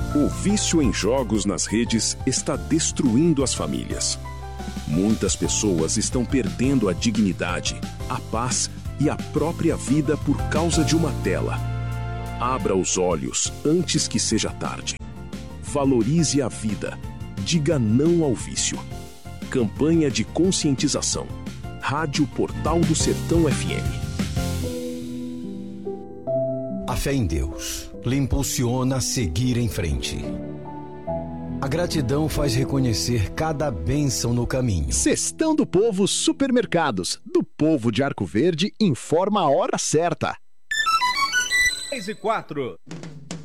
O vício em jogos nas redes está destruindo as famílias. Muitas pessoas estão perdendo a dignidade, a paz e a própria vida por causa de uma tela. Abra os olhos antes que seja tarde. Valorize a vida. Diga não ao vício. Campanha de conscientização. Rádio Portal do Sertão FM. A fé em Deus lhe impulsiona a seguir em frente. A gratidão faz reconhecer cada bênção no caminho. Cestão do Povo Supermercados, do povo de Arco Verde, informa a hora certa. 6:04.